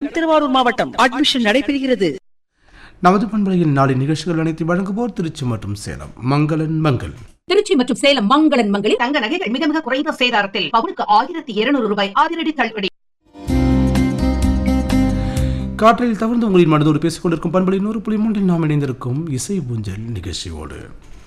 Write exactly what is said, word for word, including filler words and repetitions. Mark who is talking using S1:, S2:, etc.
S1: நகரம், திருவாரூர் மாவட்டம். அட்மிஷன் நடைபெறுகிறது.
S2: நமது பண்பலையில் நாளின் நிகழ்ச்சிகள் அனைத்து வழங்குவோர் திருச்சி மற்றும் சேலம் மங்களன் மங்கள்.
S3: திருச்சி மற்றும் சேலம் மங்களன் மங்களில்
S4: தங்க நகைகள் மிக மிக குறைந்த சேதாரத்தில் பவுனுக்கு ஆயிரத்தி இருநூறு ரூபாய் அதிரடி தள்ளுபடி.
S2: காற்றில் தவிர்த்து உங்களின் மனதோடு பேசிக் கொண்டிருக்கும் பண்பலை நூறு புள்ளி மூன்றில் நாம் இணைந்திருக்கும் இசை ஊஞ்சல் நிகழ்ச்சியோடு